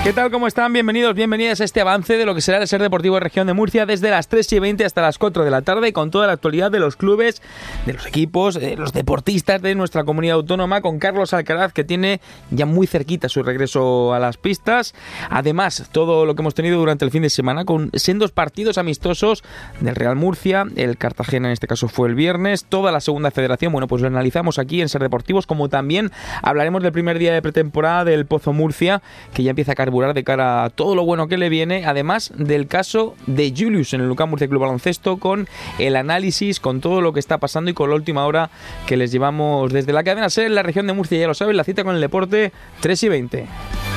¿Qué tal? ¿Cómo están? Bienvenidos, bienvenidas a este avance de lo que será el Ser Deportivo de Región de Murcia desde las 3:20 hasta las 4 de la tarde, con toda la actualidad de los clubes, de los equipos, de los deportistas de nuestra comunidad autónoma, con Carlos Alcaraz, que tiene ya muy cerquita su regreso a las pistas. Además, todo lo que hemos tenido durante el fin de semana, con sendos partidos amistosos del Real Murcia, el Cartagena en este caso fue el viernes, toda la segunda federación, bueno, pues lo analizamos aquí en Ser Deportivos, como también hablaremos del primer día de pretemporada del Pozo Murcia, que ya empieza a carburar de cara a todo lo bueno que le viene, además del caso de Julius en el UCAM Murcia Club Baloncesto, con el análisis, con todo lo que está pasando y con la última hora que les llevamos desde la cadena SER en la región de Murcia. Ya lo saben, la cita con el deporte 3:20.